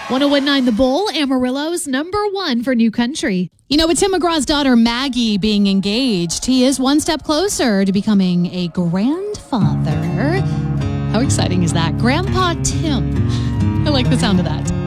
1019 The Bull, Amarillo's #1 for new country. You know, with Tim McGraw's daughter Maggie being engaged, he is one step closer to becoming a grandfather. How exciting is that? Grandpa Tim. I like the sound of that.